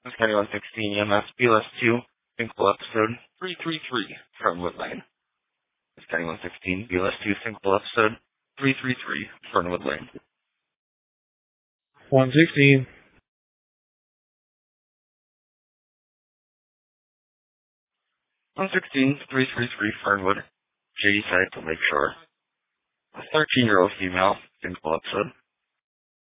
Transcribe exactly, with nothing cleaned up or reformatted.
County one sixteen E M S B L S two, Syncable episode three three three, Fernwood Lane. County one sixteen B L S two, Syncable episode three three three, Fernwood Lane. one sixteen. one sixteen three three three, Fernwood, Shady Side to Lakeshore. A thirteen-year-old female, Syncable episode